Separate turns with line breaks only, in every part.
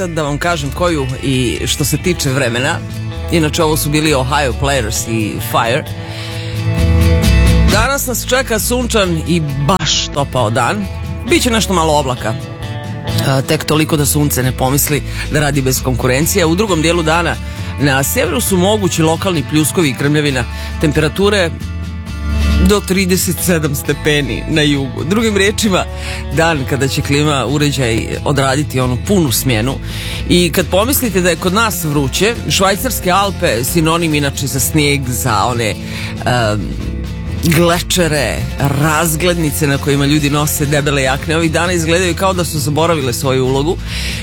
Da vam kažem koju i što se tiče vremena. Inače ovo su bili Ohio Players i Fire. Danas nas čeka sunčan i baš topao dan. Biće nešto malo oblaka, tek toliko da sunce ne pomisli da radi bez konkurencije. U drugom dijelu dana na severu su mogući lokalni pljuskovi i krmljavina. Temperature do 37 stepeni na jugu. Drugim riječima, dan kada će klima uređaj odraditi onu punu smjenu. I kad pomislite da je kod nas vruće, švajcarske Alpe, sinonim inače za snijeg, za one glečere, razglednice na kojima ljudi nose debele jakne, ovih dana izgledaju kao da su zaboravile svoju ulogu.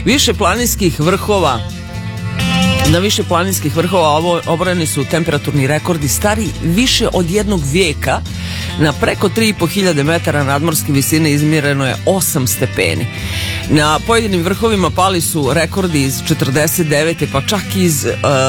Na više planinskih vrhova oboreni su temperaturni rekordi stari više od jednog vijeka. Na preko 3.500 metara nadmorske visine izmjereno je 8 stepeni. Na pojedinim vrhovima pali su rekordi iz 49. pa čak iz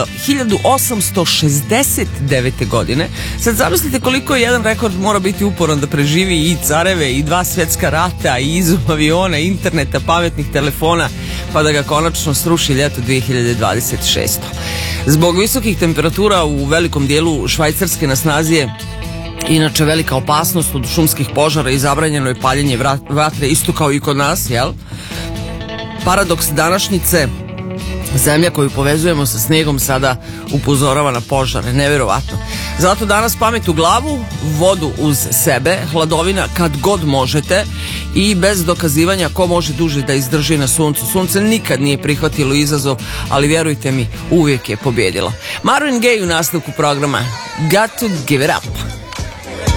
1869. godine. Sad zamislite koliko jedan rekord mora biti uporan da preživi i careve i 2 svjetska rata i izum aviona, interneta, pametnih telefona, pa da ga konačno sruši ljeto 2026. Zbog visokih temperatura u velikom dijelu Švajcarske na snazi je inače velika opasnost od šumskih požara i zabranjeno je paljenje vatre, isto kao i kod nas, jel? Paradoks današnjice, zemlja koju povezujemo sa snijegom sada upozorava na požare, nevjerovatno. Zato danas pamet u glavu, vodu uz sebe, hladovina kad god možete i bez dokazivanja ko može duže da izdrži na suncu. Sunce nikad nije prihvatilo izazov, ali vjerujte mi, uvijek je pobjedilo. Marvin Gaye u nastavku programa Got to Give It Up.